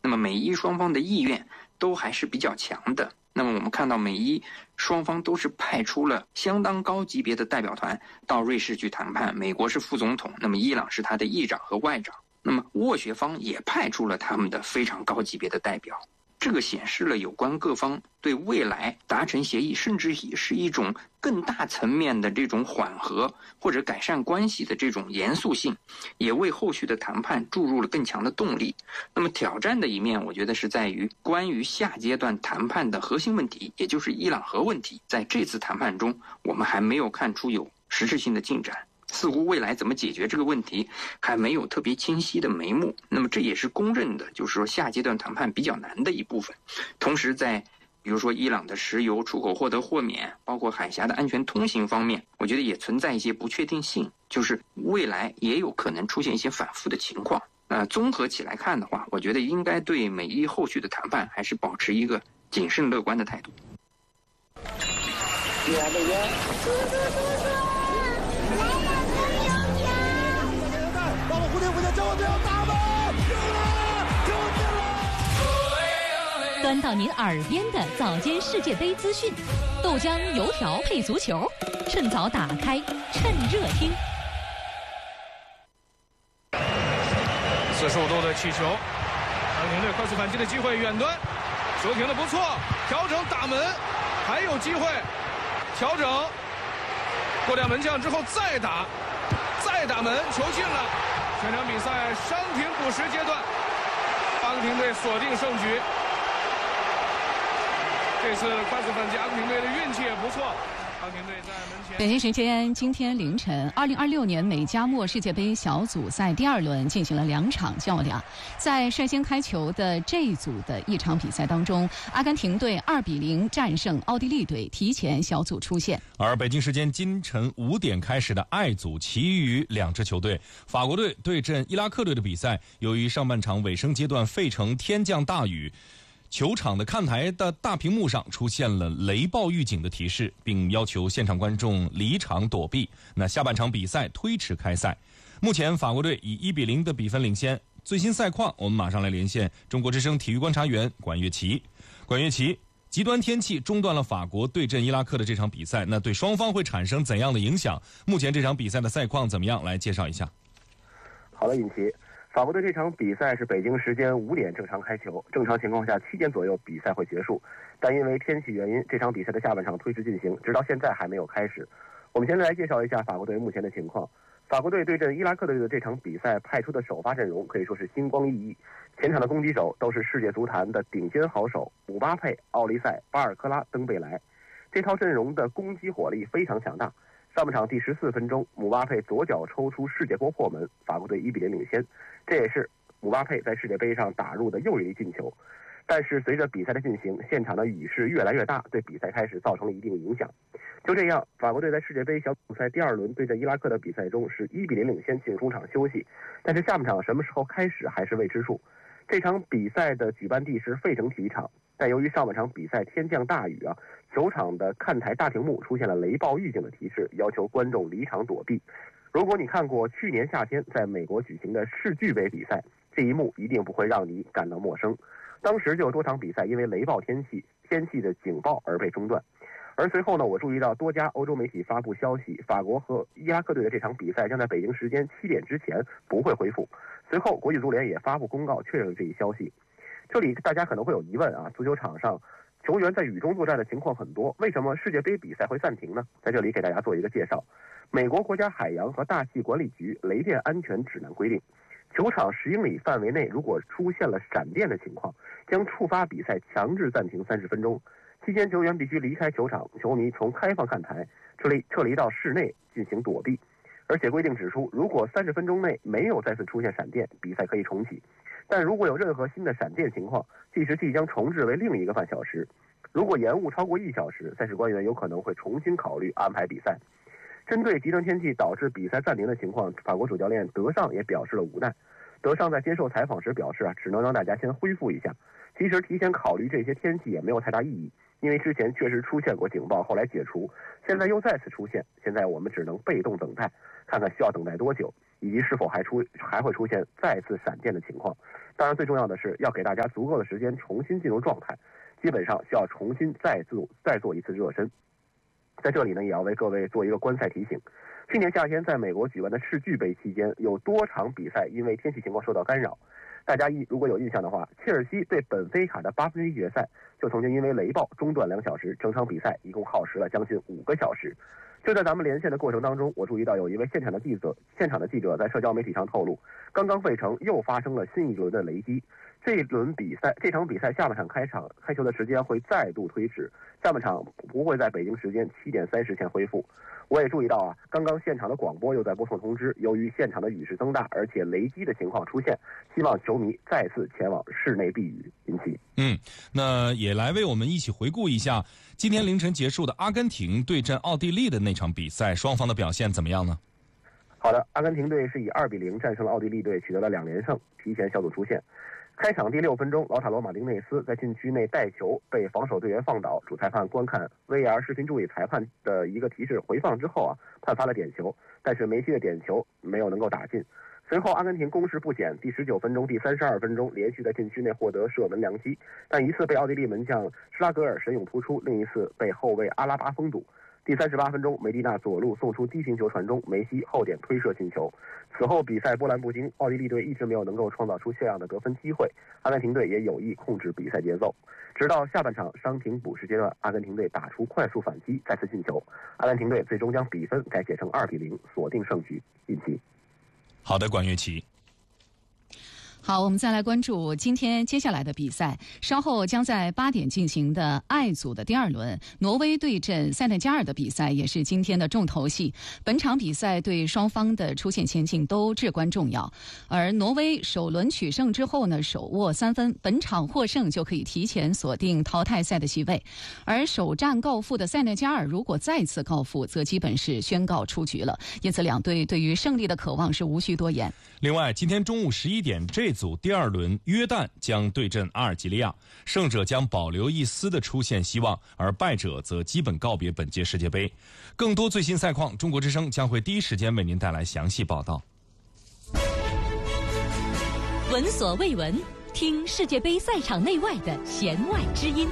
那么美伊双方的意愿都还是比较强的。那么我们看到美伊双方都是派出了相当高级别的代表团到瑞士去谈判，美国是副总统，那么伊朗是他的议长和外长，那么斡旋方也派出了他们的非常高级别的代表。这个显示了有关各方对未来达成协议，甚至是一种更大层面的这种缓和或者改善关系的这种严肃性，也为后续的谈判注入了更强的动力。那么挑战的一面，我觉得是在于关于下阶段谈判的核心问题，也就是伊朗核问题，在这次谈判中，我们还没有看出有实质性的进展。似乎未来怎么解决这个问题还没有特别清晰的眉目，那么这也是公认的，就是说下阶段谈判比较难的一部分。同时在比如说伊朗的石油出口获得豁免，包括海峡的安全通行方面，我觉得也存在一些不确定性，就是未来也有可能出现一些反复的情况。综合起来看的话，我觉得应该对美伊后续的谈判还是保持一个谨慎乐观的态度。 端到您耳边的早间世界杯资讯，豆浆油条配足球，趁早打开，趁热听。 45度的气球，阿根廷队快速反击的机会，远端球停的不错，调整打门，还有机会，调整过掉门将之后再打门，球进了。全场比赛伤停补时阶段，阿根廷队锁定胜局。这次快速反击，阿根廷队的运气也不错。阿根廷队在门前。 北京时间今天凌晨，2026年美加墨世界杯小组赛第二轮进行了2场较量。在率先开球的这一组的一场比赛当中，阿根廷队2-0战胜奥地利队，提前小组出线。 而北京时间今晨5点开始的 I 组，其余2支球队，法国队对阵伊拉克队的比赛，由于上半场尾声阶段费城天降大雨，球场的看台的大屏幕上出现了雷暴预警的提示，并要求现场观众离场躲避。那下半场比赛推迟开赛，目前法国队以1-0的比分领先。最新赛况，我们马上来连线中国之声体育观察员管乐琪。管乐琪，极端天气中断了法国对阵伊拉克的这场比赛，那对双方会产生怎样的影响？目前这场比赛的赛况怎么样？来介绍一下。 好的，尹奇。法国队这场比赛是北京时间5点正常开球，正常情况下7点左右比赛会结束，但因为天气原因，这场比赛的下半场推迟进行，直到现在还没有开始。我们先来介绍一下法国队目前的情况。法国队对阵伊拉克队的这场比赛派出的首发阵容可以说是星光熠熠，前场的攻击手都是世界足坛的顶尖好手，姆巴佩、奥利塞、巴尔科拉、登贝莱，这套阵容的攻击火力非常强大。上半场第14分钟，姆巴佩左脚抽出世界波破门，法国队1-0领先，这也是姆巴佩在世界杯上打入的又一粒进球。但是随着比赛的进行，现场的雨势越来越大，对比赛开始造成了一定影响。就这样，法国队在世界杯小组赛第二轮对阵伊拉克的比赛中是1-0领先，进入中场休息。但是下半场什么时候开始还是未知数。这场比赛的举办地是费城体育场，但由于上半场比赛天降大雨球场的看台大屏幕出现了雷暴预警的提示，要求观众离场躲避。如果你看过去年夏天在美国举行的世俱杯比赛，这一幕一定不会让你感到陌生。当时就有多场比赛因为雷暴天气的警报而被中断。而随后呢，我注意到多家欧洲媒体发布消息，法国和伊拉克队的这场比赛将在北京时间7点之前不会恢复。随后国际足联也发布公告确认了这一消息。这里大家可能会有疑问足球场上球员在雨中作战的情况很多，为什么世界杯比赛会暂停呢？在这里给大家做一个介绍。美国国家海洋和大气管理局雷电安全指南规定，球场10英里范围内如果出现了闪电的情况，将触发比赛强制暂停30分钟。期间球员必须离开球场，球迷从开放看台撤离到室内进行躲避。而且规定指出，如果30分钟内没有再次出现闪电，比赛可以重启。但如果有任何新的闪电情况，计时器将重置为另一个半小时。如果延误超过1小时，赛事官员有可能会重新考虑安排比赛。针对极端天气导致比赛暂停的情况，法国主教练德尚也表示了无奈。德尚在接受采访时表示只能让大家先恢复一下。其实提前考虑这些天气也没有太大意义，因为之前确实出现过警报，后来解除，现在又再次出现，现在我们只能被动等待，看看需要等待多久。 以及是否还会出现再次闪电的情况。当然，最重要的是要给大家足够的时间重新进入状态，基本上需要重新再做一次热身。在这里呢，也要为各位做一个观赛提醒。去年夏天在美国举办的世俱杯期间，有多场比赛因为天气情况受到干扰。大家如果有印象的话，切尔西对本菲卡的8分之一决赛就曾经因为雷暴中断2小时，整场比赛一共耗时了将近5个小时。就在咱们连线的过程当中，我注意到有一位现场的记者在社交媒体上透露，刚刚费城又发生了新一轮的雷击。这场比赛下半场开球的时间会再度推迟，下半场不会在北京时间7点30前恢复。我也注意到啊，刚刚现场的广播又在播送通知，由于现场的雨势增大，而且雷击的情况出现，希望球迷再次前往室内避雨。引起那也来为我们一起回顾一下今天凌晨结束的阿根廷对阵奥地利的那场比赛，双方的表现怎么样呢？ 好的，阿根廷队是以2比0战胜了奥地利队，取得了2连胜，提前小组出线。开场第6分钟，劳塔罗·马丁内斯在禁区内带球被防守队员放倒，主裁判观看 VAR 视频助理裁判的一个提示回放之后判罚了点球，但是梅西的点球没有能够打进。随后阿根廷攻势不减，第19分钟、第32分钟连续在禁区内获得射门良机，但一次被奥地利门将施拉格尔神勇突出，另一次被后卫阿拉巴封堵。第38分钟，梅蒂纳左路送出低平球传中，梅西后点推射进球。此后比赛波澜不惊，奥地利队一直没有能够创造出像样的得分机会，阿根廷队也有意控制比赛节奏。直到下半场伤停补时阶段，阿根廷队打出快速反击，再次进球，阿根廷队最终将比分改写成2比0，锁定胜局。引起好的，管乐琪。 好，我们再来关注今天接下来的比赛。稍后将在8点进行的爱组的第2轮，挪威对阵塞内加尔的比赛也是今天的重头戏。本场比赛对双方的出线前景都至关重要。而挪威首轮取胜之后呢，手握3分，本场获胜就可以提前锁定淘汰赛的席位。而首战告负的塞内加尔如果再次告负，则基本是宣告出局了。因此，两队对于胜利的渴望是无需多言。 另外，今天中午11点，这组第2轮约旦将对阵阿尔及利亚，胜者将保留一丝的出线希望，而败者则基本告别本届世界杯。更多最新赛况，中国之声将会第一时间为您带来详细报道。 闻所未闻，听世界杯赛场内外的弦外之音。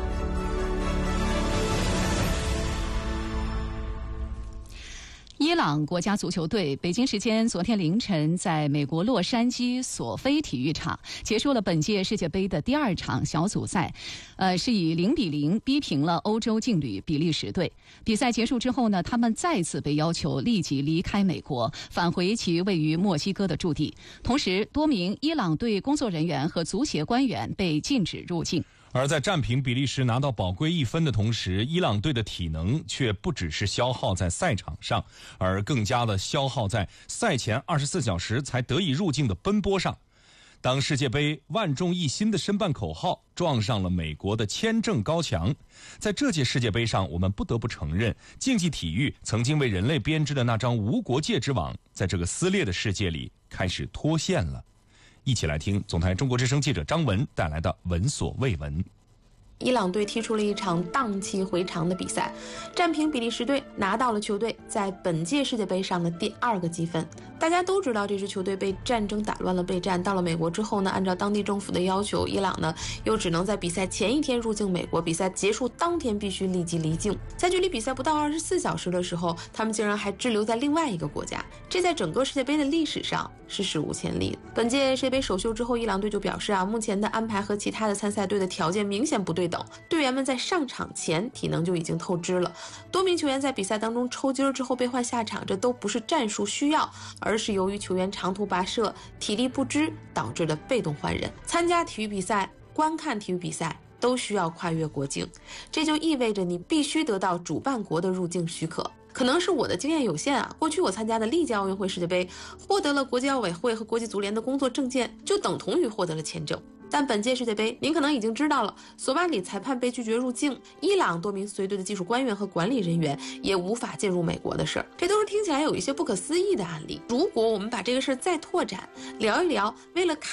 伊朗国家足球队北京时间昨天凌晨在美国洛杉矶索菲体育场结束了本届世界杯的第2场小组赛，是以0比0逼平了欧洲劲旅比利时队。比赛结束之后呢，他们再次被要求立即离开美国，返回其位于墨西哥的驻地。同时，多名伊朗队工作人员和足协官员被禁止入境。 而在战平比利时拿到宝贵1分的同时，伊朗队的体能却不只是消耗在赛场上，而更加的消耗在赛前24小时才得以入境的奔波上。当世界杯万众一心的申办口号撞上了美国的签证高墙，在这届世界杯上，我们不得不承认，竞技体育曾经为人类编织的那张无国界之网，在这个撕裂的世界里开始脱线了。一起来听总台中国之声记者张文带来的闻所未闻。 伊朗队踢出了一场荡气回肠的比赛，战平比利时队，拿到了球队在本届世界杯上的第2个积分。大家都知道，这支球队被战争打乱了备战，到了美国之后呢，按照当地政府的要求，伊朗呢又只能在比赛前1天入境美国，比赛结束当天必须立即离境。在距离比赛不到24小时的时候，他们竟然还滞留在另外一个国家，这在整个世界杯的历史上是史无前例的。本届世界杯首秀之后，伊朗队就表示目前的安排和其他的参赛队的条件明显不对等，队员们在上场前体能就已经透支了，多名球员在比赛当中抽筋之后被换下场，这都不是战术需要，而是由于球员长途跋涉、体力不支导致的被动换人。参加体育比赛、观看体育比赛都需要跨越国境，这就意味着你必须得到主办国的入境许可。可能是我的经验有限过去我参加的历届奥运会、世界杯，获得了国际奥委会和国际足联的工作证件，就等同于获得了签证。但本届世界杯，您可能已经知道了，索马里裁判被拒绝入境，伊朗多名随队的技术官员和管理人员也无法进入美国的事儿，这都是听起来有一些不可思议的案例。如果我们把这个事儿再拓展聊一聊，为了